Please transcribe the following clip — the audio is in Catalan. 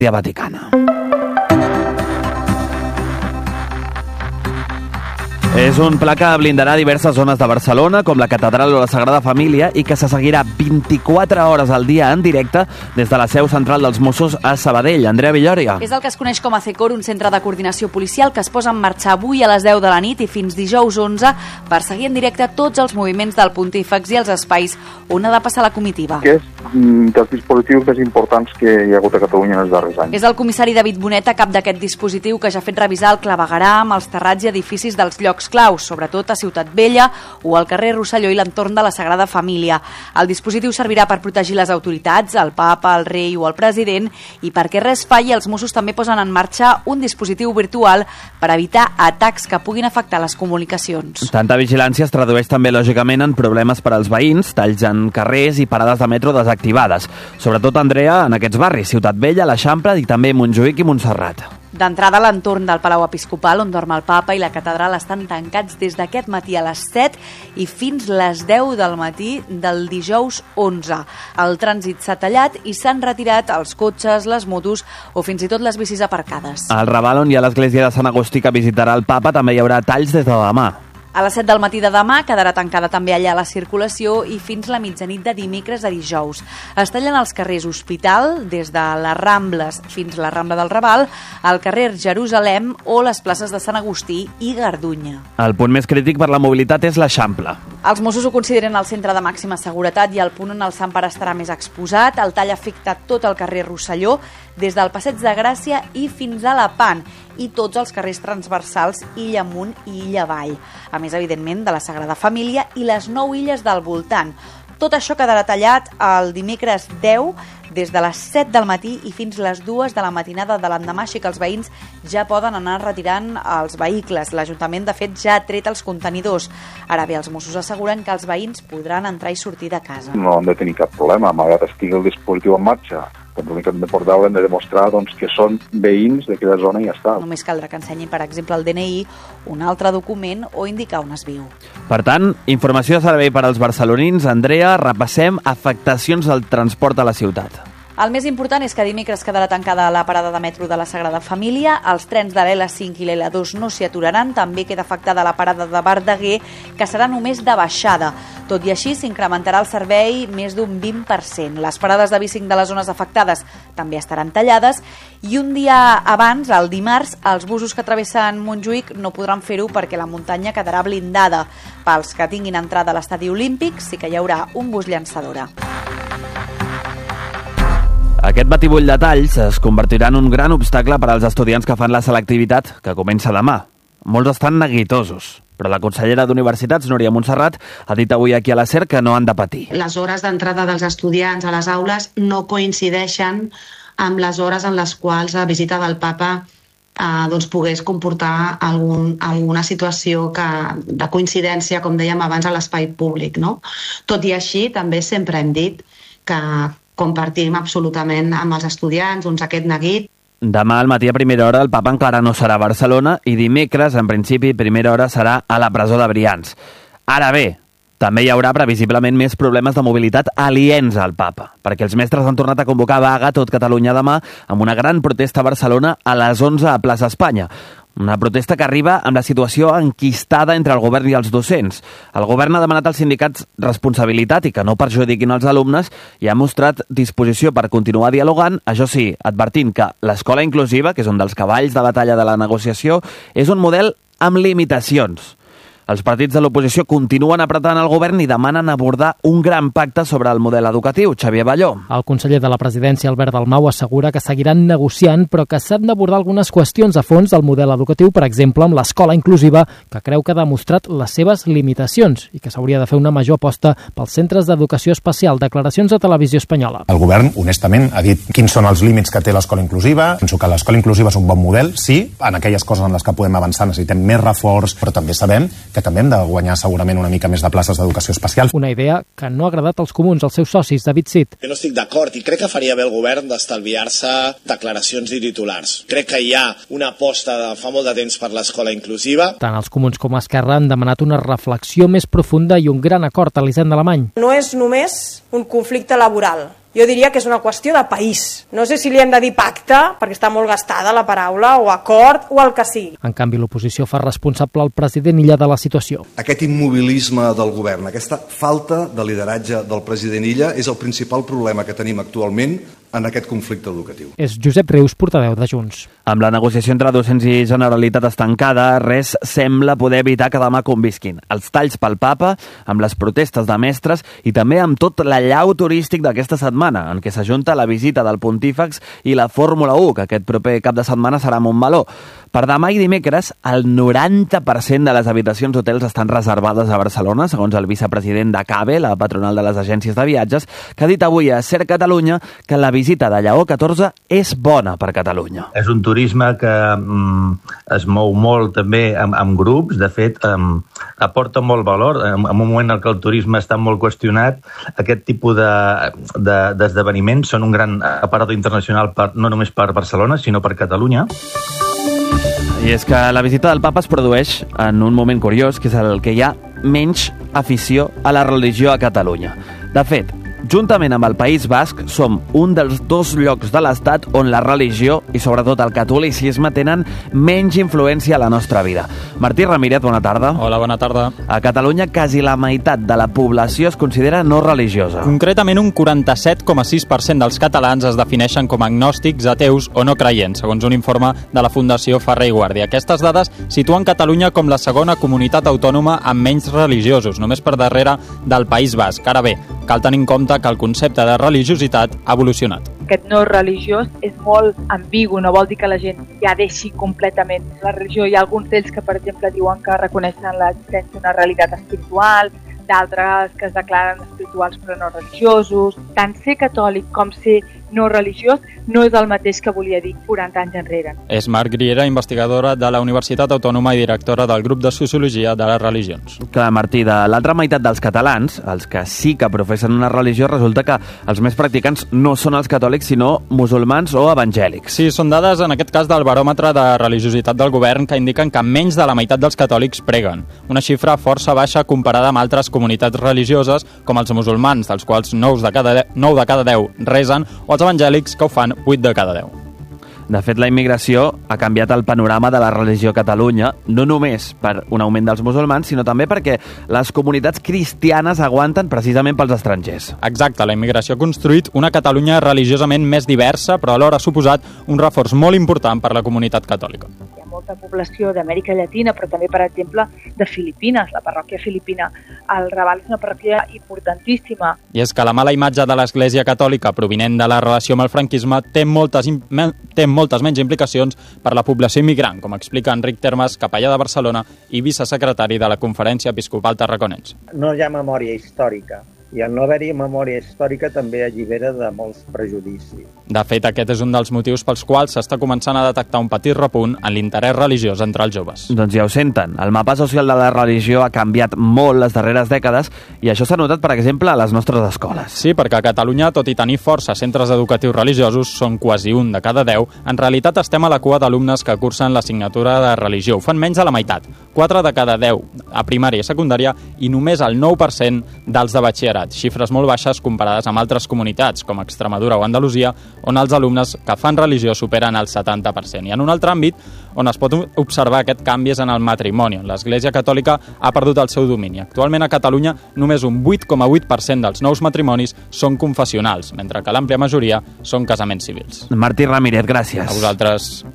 Vaticana. És un pla que blindarà diverses zones de Barcelona, com la Catedral o la Sagrada Família, i que se seguirà 24 hores al dia en directe des de la seu central dels Mossos a Sabadell. Andrea Villòria. És el que es coneix com a CECOR, un centre de coordinació policial que es posa en marxa avui a les 10 de la nit i fins dijous 11 per seguir en directe tots els moviments del pontífex i els espais on ha de passar la comitiva. Que és dels dispositius més importants que hi ha hagut a Catalunya en els darrers anys. És el comissari David Boneta, cap d'aquest dispositiu, que ja ha fet revisar el clavegueram, els terrats i edificis dels llocs claus, sobretot a Ciutat Vella o al carrer Rosselló i l'entorn de la Sagrada Família. El dispositiu servirà per protegir les autoritats, el papa, el rei o el president, i perquè res falli, els Mossos també posen en marxa un dispositiu virtual per evitar atacs que puguin afectar les comunicacions. Tanta vigilància es tradueix també, lògicament, en problemes per als veïns, talls en carrers i parades de metro desactivades. Sobretot, Andrea, en aquests barris, Ciutat Vella, l'Eixample i també Montjuïc i Montserrat. D'entrada, l'entorn del Palau Episcopal, on dorm el papa, i la catedral estan tancats des d'aquest matí a les 7 i fins les 10 del matí del dijous 11. El trànsit s'ha tallat i s'han retirat els cotxes, les motos o fins i tot les bicis aparcades. Al Raval, on hi ha l'església de Sant Agustí que visitarà el papa, també hi haurà talls des de demà. A les 7 del matí de demà quedarà tancada també allà la circulació i fins la mitjanit de dimecres a dijous. Es tallen els carrers Hospital, des de les Rambles fins a la Rambla del Raval, al carrer Jerusalem o les places de Sant Agustí i Gardunya. El punt més crític per la mobilitat és l'Eixample. Els Mossos ho consideren el centre de màxima seguretat i el punt on el Sant Pare estarà més exposat. El tall afecta tot el carrer Rosselló, des del Passeig de Gràcia i fins a la Pan, i tots els carrers transversals Illa Amunt i Illa Avall. A més, evidentment, de la Sagrada Família i les 9 illes del voltant. Tot això quedarà tallat el dimecres 10 des de les 7 del matí i fins les 2 de la matinada de l'endemà, així que els veïns ja poden anar retirant els vehicles. L'Ajuntament, de fet, ja ha tret els contenidors. Ara bé, els Mossos asseguren que els veïns podran entrar i sortir de casa. No han de tenir cap problema, malgrat estigui el dispositiu en marxa. L'únic que hem de portar haurem de demostrar que són veïns d'aquella zona i ja està. Només caldrà que ensenyin, per exemple, el DNI, un altre document o indicar on es viu. Per tant, informació de servei per als barcelonins. Andrea, repassem afectacions del transport a la ciutat. El més important és que dimecres quedarà tancada la parada de metro de la Sagrada Família, els trens de l'L5 i l'L2 no s'hi aturaran, també queda afectada la parada de Verdaguer, que serà només de baixada. Tot i així, s'incrementarà el servei més d'un 20%. Les parades de B5 de les zones afectades també estaran tallades i un dia abans, el dimarts, els busos que travessen Montjuïc no podran fer-ho perquè la muntanya quedarà blindada. Pels que tinguin entrada a l'estadi olímpic sí que hi haurà un bus llançadora. Aquest batibull de talls es convertirà en un gran obstacle per als estudiants que fan la selectivitat, que comença demà. Molts estan neguitosos, però la consellera d'Universitats, Núria Montserrat, ha dit avui aquí a la SER que no han de patir. Les hores d'entrada dels estudiants a les aules no coincideixen amb les hores en les quals la visita del papa pogués comportar alguna situació de coincidència, com dèiem abans, a l'espai públic, no? Tot i així, també sempre hem dit que compartim absolutament amb els estudiants aquest neguit. Demà al matí a primera hora el papa encara no serà a Barcelona i dimecres, en principi, primera hora serà a la presó de Brians. Ara bé, també hi haurà previsiblement més problemes de mobilitat aliens al papa, perquè els mestres han tornat a convocar vaga a tot Catalunya demà amb una gran protesta a Barcelona a les 11 a Plaça Espanya. Una protesta que arriba amb la situació enquistada entre el govern i els docents. El govern ha demanat als sindicats responsabilitat i que no perjudiquin els alumnes i ha mostrat disposició per continuar dialogant, això sí, advertint que l'escola inclusiva, que és un dels cavalls de batalla de la negociació, és un model amb limitacions. Els partits de l'oposició continuen apretant el govern i demanen abordar un gran pacte sobre el model educatiu. Xavier Balló. El conseller de la presidència, Albert Dalmau, assegura que seguiran negociant, però que s'han d'abordar algunes qüestions a fons del model educatiu, per exemple, amb l'escola inclusiva, que creu que ha demostrat les seves limitacions i que s'hauria de fer una major aposta pels centres d'educació especial. Declaracions a Televisió Espanyola. El govern, honestament, ha dit quins són els límits que té l'escola inclusiva. Penso que l'escola inclusiva és un bon model, sí, en aquelles coses en les que podem avançar necessitem més reforç, però també sabem que també hem de guanyar segurament una mica més de places d'educació especial. Una idea que no ha agradat als comuns, als seus socis, David Cid. Jo no estic d'acord i crec que faria bé el govern d'estalviar-se declaracions i titulars. Crec que hi ha una aposta de fa molt de temps per l'escola inclusiva. Tant els comuns com Esquerra han demanat una reflexió més profunda i un gran acord a l'Hisenda Alemany. No és només un conflicte laboral, Jo diria que és una qüestió de país. No sé si li hem de dir pacte, perquè està molt gastada la paraula, o acord, o el que sigui. En canvi, l'oposició fa responsable el president Illa de la situació. Aquest immobilisme del govern, aquesta falta de lideratge del president Illa és el principal problema que tenim actualment en aquest conflicte educatiu. És Josep Rius, portaveu de Junts. Amb la negociació entre docents i Generalitat estancada, res sembla poder evitar que demà convisquin els talls pel papa, amb les protestes de mestres i també amb tot l'allau turístic d'aquesta setmana, en què s'ajunta la visita del Pontífex i la Fórmula 1, que aquest proper cap de setmana serà a Montmeló. Per demà i dimecres, el 90% de les habitacions d'hotels estan reservades a Barcelona, segons el vicepresident de CABE, la patronal de les agències de viatges, que ha dit avui a Ser Catalunya que la visita de Lleó XIV és bona per Catalunya. És un turisme que es mou molt també amb grups, de fet aporta molt valor. En un moment en què el turisme està molt qüestionat, aquest tipus d'esdeveniments són un gran aparador internacional no només per Barcelona, sinó per Catalunya. I és que la visita del papa es produeix en un moment curiós, que és el que hi ha menys afició a la religió a Catalunya. De fet, juntament amb el País Basc, som un dels 2 llocs de l'Estat on la religió i sobretot el catolicisme tenen menys influència a la nostra vida. Martí Ramírez, bona tarda. Hola, bona tarda. A Catalunya, quasi la meitat de la població es considera no religiosa. Concretament, un 47,6% dels catalans es defineixen com agnòstics, ateus o no creients, segons un informe de la Fundació Ferrer i Guàrdia. Aquestes dades situen Catalunya com la segona comunitat autònoma amb menys religiosos, només per darrere del País Basc. Ara bé, cal tenir en compte que el concepte de religiositat ha evolucionat. Aquest no religiós és molt ambigu, no vol dir que la gent ja deixi completament la religió. Hi ha alguns d'ells que, per exemple, diuen que reconeixen l'existència d'una realitat espiritual, d'altres que es declaren espirituals però no religiosos. Tant ser catòlic com ser no religiós no és el mateix que volia dir 40 anys enrere. És Mar Griera, investigadora de la Universitat Autònoma i directora del grup de Sociologia de les Religions. Clar, Martí, de l'altra meitat dels catalans, els que sí que professen una religió, resulta que els més practicants no són els catòlics, sinó musulmans o evangèlics. Sí, són dades, en aquest cas, del baròmetre de religiositat del govern, que indiquen que menys de la meitat dels catòlics preguen. Una xifra força baixa comparada amb altres comunitats religioses, com els musulmans, dels quals 9 de cada 10 resen, o els evangèlics, que ho fan 8 de cada 10. De fet, la immigració ha canviat el panorama de la religió a Catalunya, no només per un augment dels musulmans, sinó també perquè les comunitats cristianes aguanten precisament pels estrangers. Exacte, la immigració ha construït una Catalunya religiosament més diversa, però alhora ha suposat un reforç molt important per la comunitat catòlica. Hi ha molta població d'Amèrica Llatina, però també, per exemple, de Filipines. La parròquia filipina al Raval és una parròquia importantíssima. I és que la mala imatge de l'Església Catòlica provinent de la relació amb el franquisme té moltes menys implicacions per la població immigrant, com explica Enric Termes, capellà de Barcelona i vicesecretari de la Conferència Episcopal Tarraconense. No hi ha memòria històrica. I el no haver-hi memòria històrica també allibera de molts prejudicis. De fet, aquest és un dels motius pels quals s'està començant a detectar un petit repunt en l'interès religiós entre els joves. Doncs ja ho senten. El mapa social de la religió ha canviat molt les darreres dècades i això s'ha notat, per exemple, a les nostres escoles. Sí, perquè a Catalunya, tot i tenir força centres educatius religiosos, són quasi 1 de cada 10, en realitat estem a la cua d'alumnes que cursen l'assignatura de religió. Ho fan menys de la meitat, 4 de cada 10 a primària i secundària i només el 9% dels de batxillerat. Xifres molt baixes comparades amb altres comunitats, com Extremadura o Andalusia, on els alumnes que fan religió superen el 70%. I en un altre àmbit on es pot observar aquest canvi és en el matrimoni, on l'Església Catòlica ha perdut el seu domini. Actualment a Catalunya només un 8,8% dels nous matrimonis són confessionals, mentre que l'àmplia majoria són casaments civils. Martí Ramírez, gràcies. A vosaltres.